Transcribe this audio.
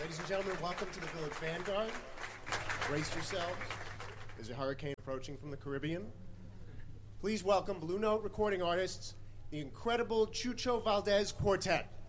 Ladies and gentlemen, welcome to the Village Vanguard. Brace yourselves. There's a hurricane approaching from the Caribbean. Please welcome Blue Note recording artists, the incredible Chucho Valdez Quartet.